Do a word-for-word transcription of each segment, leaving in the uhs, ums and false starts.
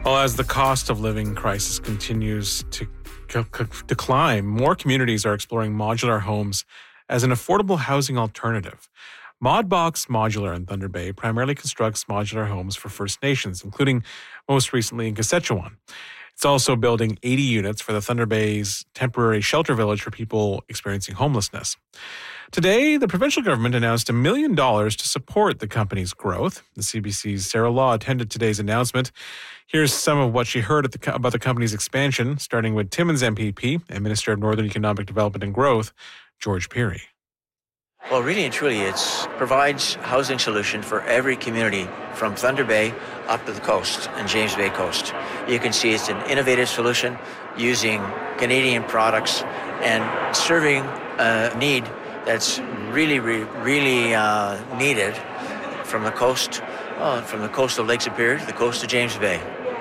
Well, as the cost of living crisis continues to c- c- decline, more communities are exploring modular homes as an affordable housing alternative. Modbox Modular in Thunder Bay primarily constructs modular homes for First Nations, including most recently in Kashechewan. It's also building eighty units for the Thunder Bay's temporary shelter village for people experiencing homelessness. Today, the provincial government announced a million dollars to support the company's growth. The C B C's Sarah Law attended today's announcement. Here's some of what she heard at the, about the company's expansion, starting with Timmins M P P and Minister of Northern Economic Development and Growth, George Pirie. Well, really and truly, it provides housing solution for every community from Thunder Bay up to the coast and James Bay coast. You can see it's an innovative solution using Canadian products and serving a need that's really, really, really uh, needed from the coast, uh, from the coast of Lake Superior to the coast of James Bay.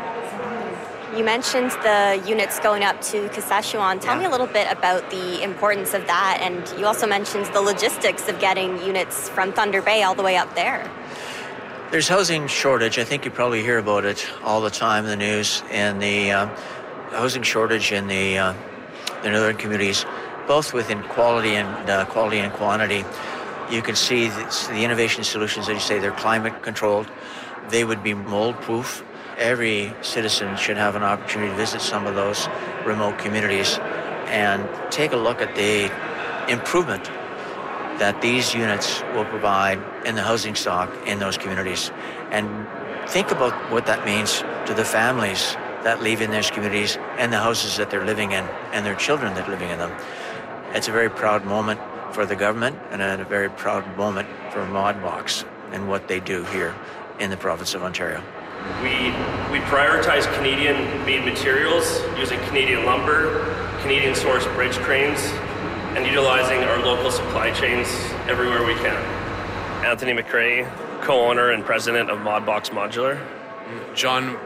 You mentioned the units going up to Kashechewan. Tell yeah. me a little bit about the importance of that, and you also mentioned the logistics of getting units from Thunder Bay all the way up there. There's housing shortage. I think you probably hear about it all the time in the news, and the uh, housing shortage in the, uh, the northern communities, both within quality and uh, quality and quantity. You can see the, the innovation solutions, as you say, they're climate controlled. They would be mold proof. Every citizen should have an opportunity to visit some of those remote communities and take a look at the improvement that these units will provide in the housing stock in those communities. And think about what that means to the families that live in those communities and the houses that they're living in and their children that are living in them. It's a very proud moment for the government and a very proud moment for Modbox and what they do here in the province of Ontario. We we prioritize Canadian-made materials using Canadian lumber, Canadian-sourced bridge cranes, and utilizing our local supply chains everywhere we can. Anthony McRae, co-owner and president of Modbox Modular. John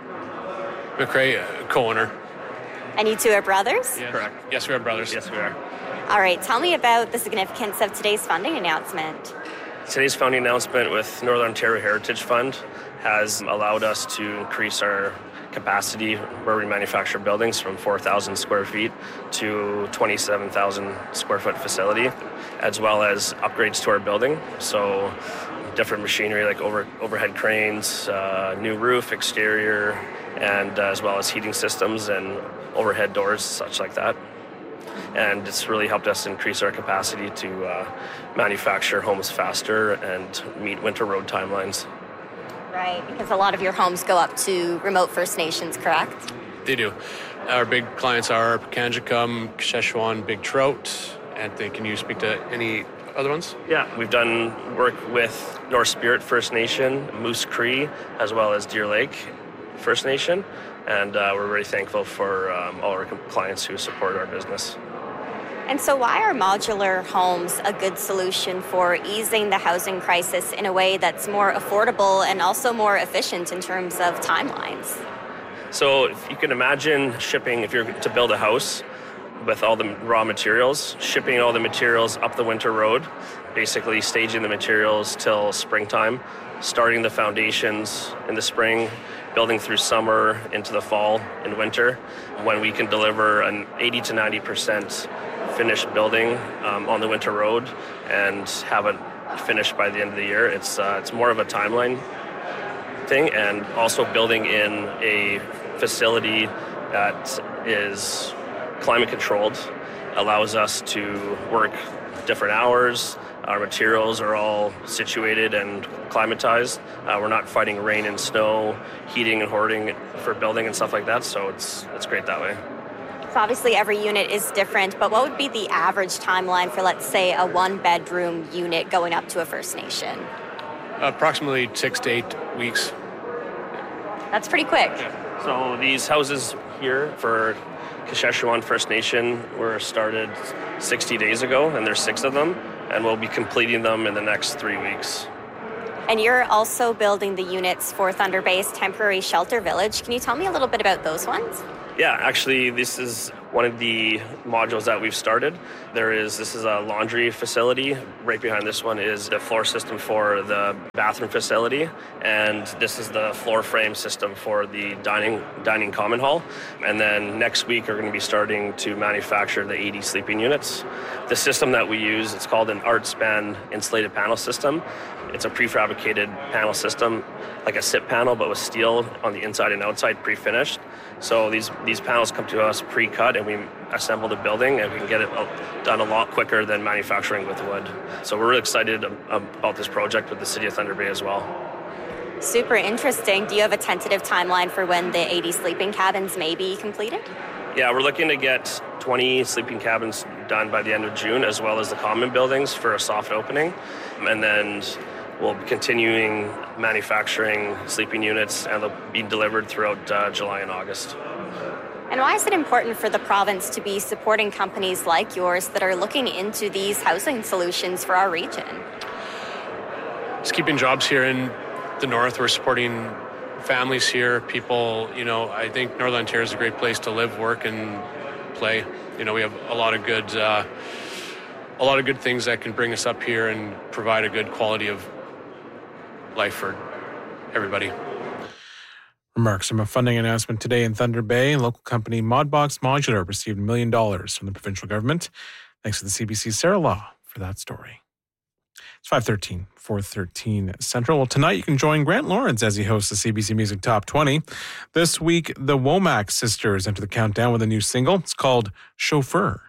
McRae, co-owner. And you two are brothers? Yes. Correct. Yes, we are brothers. Yes, we are. All right, tell me about the significance of today's funding announcement. Today's funding announcement with Northern Ontario Heritage Fund has allowed us to increase our capacity where we manufacture buildings from four thousand square feet to twenty-seven thousand square foot facility, as well as upgrades to our building. So different machinery like over, overhead cranes, uh, new roof, exterior, and uh, as well as heating systems and overhead doors, such like that. And it's really helped us increase our capacity to uh, manufacture homes faster and meet winter road timelines. Right, because a lot of your homes go up to remote First Nations, correct? They do. Our big clients are Kanjicum, Kashechewan, Big Trout. Anthony, can you speak to any other ones? Yeah, we've done work with North Spirit First Nation, Moose Cree, as well as Deer Lake First Nation. And uh, we're very thankful for um, all our clients who support our business. And so why are modular homes a good solution for easing the housing crisis in a way that's more affordable and also more efficient in terms of timelines? So if you can imagine shipping, if you're to build a house with all the raw materials, shipping all the materials up the winter road, basically staging the materials till springtime, starting the foundations in the spring, building through summer into the fall and winter, when we can deliver an eighty to ninety percent finished building um, on the winter road and have it finished by the end of the year. It's uh, it's more of a timeline thing, and also building in a facility that is climate controlled allows us to work different hours. Our materials are all situated and climatized. Uh, we're not fighting rain and snow, heating and hoarding for building and stuff like that, so it's it's great that way. So obviously every unit is different, but what would be the average timeline for, let's say, a one-bedroom unit going up to a First Nation? Approximately six to eight weeks. That's pretty quick. Yeah. So these houses here for Kashechewan First Nation were started sixty days ago, and there's six of them, and we'll be completing them in the next three weeks. And you're also building the units for Thunder Bay's temporary shelter village. Can you tell me a little bit about those ones? Yeah, actually, this is one of the modules that we've started, there is, this is a laundry facility. Right behind this one is the floor system for the bathroom facility. And this is the floor frame system for the dining dining common hall. And then next week, we're going to be starting to manufacture the eighty sleeping units. The system that we use, it's called an ArtSpan insulated panel system. It's a prefabricated panel system, like a S I P panel, but with steel on the inside and outside, pre-finished. So these these panels come to us pre-cut, and we assemble the building, and we can get it done a lot quicker than manufacturing with wood. So we're really excited about this project with the City of Thunder Bay as well. Super interesting. Do you have a tentative timeline for when the eighty sleeping cabins may be completed? Yeah, we're looking to get twenty sleeping cabins done by the end of June, as well as the common buildings for a soft opening. And then we'll be continuing manufacturing sleeping units, and they'll be delivered throughout uh, July and August. And why is it important for the province to be supporting companies like yours that are looking into these housing solutions for our region? It's keeping jobs here in the north. We're supporting families here, people, you know, I think Northern Ontario is a great place to live, work, and play. You know, we have a lot of good, uh, a lot of good things that can bring us up here and provide a good quality of life for everybody. Remarks from a funding announcement today in Thunder Bay. Local company Modbox Modular received a million dollars from the provincial government. Thanks to the C B C's Sarah Law for that story. It's five thirteen, four thirteen Central. Well, tonight you can join Grant Lawrence as he hosts the C B C Music Top twenty. This week, the Womack sisters enter the countdown with a new single. It's called Chauffeur.